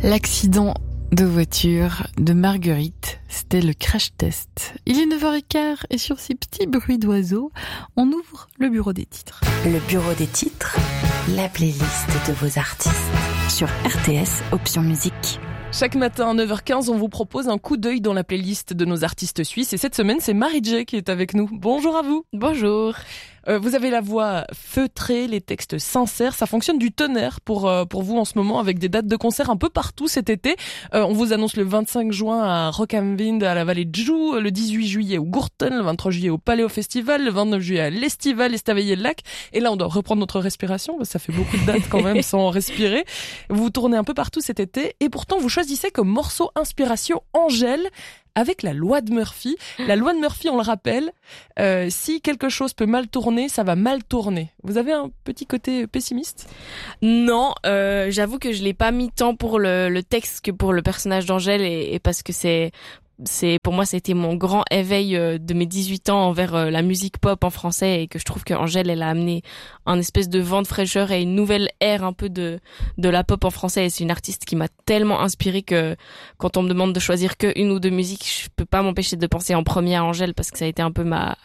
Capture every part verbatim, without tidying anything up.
L'accident de voiture de Marguerite, c'était le crash test. Il est neuf heures quinze et sur ces petits bruits d'oiseaux, on ouvre le bureau des titres. Le bureau des titres, la playlist de vos artistes. Sur R T S, option musique. Chaque matin à neuf heures quinze, on vous propose un coup d'œil dans la playlist de nos artistes suisses. Et cette semaine, c'est Marie-J qui est avec nous. Bonjour à vous. Bonjour. Euh, vous avez la voix feutrée, les textes sincères. Ça fonctionne du tonnerre pour euh, pour vous en ce moment avec des dates de concert un peu partout cet été. Euh, on vous annonce le vingt-cinq juin à Rock am Wind à la Vallée de Joux, le dix-huit juillet au Gourton, le vingt-trois juillet au Paléo Festival, le vingt-neuf juillet à l'Estival, Estavayer-le-Lac. Et là, on doit reprendre notre respiration parce que ça fait beaucoup de dates quand même sans respirer. Vous tournez un peu partout cet été et pourtant vous choisissez comme morceau inspiration Angèle avec la loi de Murphy. La loi de Murphy, on le rappelle, euh, si quelque chose peut mal tourner, ça va mal tourner. Vous avez un petit côté pessimiste ? Non, euh, j'avoue que je l'ai pas mis tant pour le, le texte que pour le personnage d'Angèle et, et parce que c'est... C'est pour moi c'était mon grand éveil de mes dix-huit ans envers la musique pop en français et que je trouve que Angèle elle a amené un espèce de vent de fraîcheur et une nouvelle ère un peu de de la pop en français et c'est une artiste qui m'a tellement inspirée que quand on me demande de choisir que une ou deux musiques, je peux pas m'empêcher de penser en premier à Angèle parce que ça a été un peu ma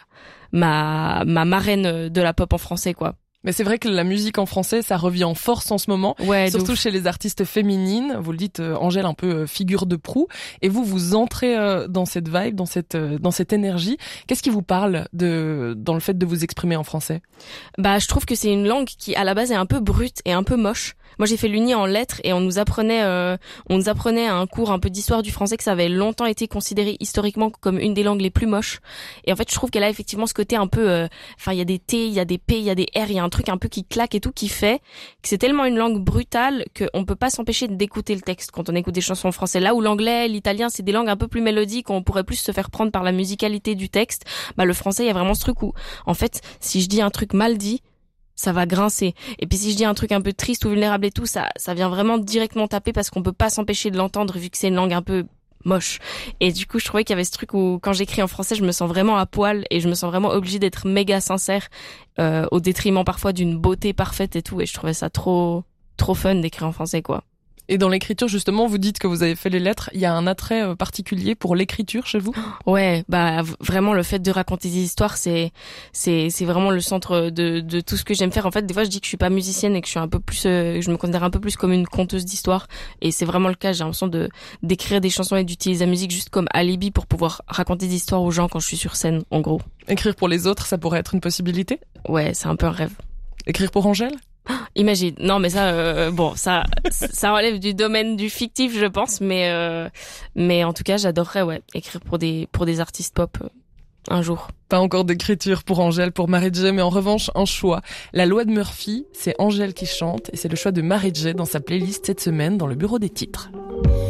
ma ma marraine de la pop en français quoi. Mais c'est vrai que la musique en français, ça revient en force en ce moment, ouais, surtout chez les artistes féminines. Vous le dites, euh, Angèle, un peu euh, figure de proue. Et vous, vous entrez euh, dans cette vibe, dans cette euh, dans cette énergie. Qu'est-ce qui vous parle de dans le fait de vous exprimer en français ? Bah, je trouve que c'est une langue qui, à la base, est un peu brute et un peu moche. Moi, j'ai fait l'Uni en lettres et on nous apprenait, euh, on nous apprenait à un cours un peu d'histoire du français que ça avait longtemps été considéré historiquement comme une des langues les plus moches. Et en fait, je trouve qu'elle a effectivement ce côté un peu, enfin, euh, il y a des T, il y a des P, il y a des R, il y a un truc un peu qui claque et tout qui fait que c'est tellement une langue brutale qu'on peut pas s'empêcher d'écouter le texte quand on écoute des chansons en français. Là où l'anglais, l'italien, c'est des langues un peu plus mélodiques, on pourrait plus se faire prendre par la musicalité du texte. Bah, le français, il y a vraiment ce truc où, en fait, si je dis un truc mal dit, ça va grincer. Et puis si je dis un truc un peu triste ou vulnérable et tout, ça, ça vient vraiment directement taper parce qu'on peut pas s'empêcher de l'entendre vu que c'est une langue un peu moche. Et du coup, je trouvais qu'il y avait ce truc où quand j'écris en français, je me sens vraiment à poil et je me sens vraiment obligée d'être méga sincère euh, au détriment parfois d'une beauté parfaite et tout. Et je trouvais ça trop, trop fun d'écrire en français, quoi. Et dans l'écriture, justement, vous dites que vous avez fait les lettres. Il y a un attrait particulier pour l'écriture chez vous ? Ouais, bah vraiment le fait de raconter des histoires, c'est c'est c'est vraiment le centre de de tout ce que j'aime faire. En fait, des fois, je dis que je suis pas musicienne et que je suis un peu plus, euh, je me considère un peu plus comme une conteuse d'histoires. Et c'est vraiment le cas. J'ai l'impression de d'écrire des chansons et d'utiliser la musique juste comme alibi pour pouvoir raconter des histoires aux gens quand je suis sur scène, en gros. Écrire pour les autres, ça pourrait être une possibilité ? Ouais, c'est un peu un rêve. Écrire pour Angèle ? Imagine. Non, mais ça, euh, bon, ça, ça relève du domaine du fictif, je pense, mais, euh, mais en tout cas, j'adorerais, ouais, écrire pour des, pour des artistes pop euh, un jour. Pas encore d'écriture pour Angèle, pour Marie-J, mais en revanche, un choix. La loi de Murphy, c'est Angèle qui chante, et c'est le choix de Marie-J dans sa playlist cette semaine dans le bureau des titres.